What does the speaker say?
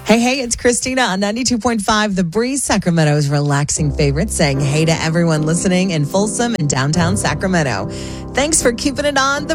Hey, it's Christina on 92.5 The Breeze, Sacramento's relaxing favorite, saying hey to everyone listening in Folsom and downtown Sacramento. Thanks for keeping it on The